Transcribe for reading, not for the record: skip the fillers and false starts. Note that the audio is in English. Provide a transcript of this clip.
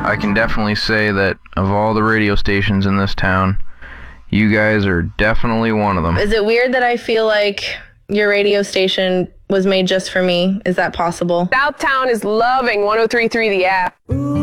I can definitely say that of all the radio stations in this town, you guys are definitely one of them. Is it weird that I feel like your radio station was made just for me? Is that possible? Southtown is loving 103.3 The App.